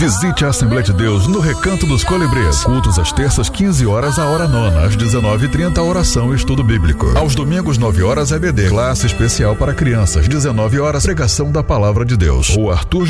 Visite a Assembleia de Deus no Recanto dos Colibris. Cultos às terças, 15 horas, a hora nona. Às 19h30, oração e estudo bíblico. Aos domingos, 9 horas, EBD. Classe especial para crianças. 19 horas, pregação da Palavra de Deus. O Arthur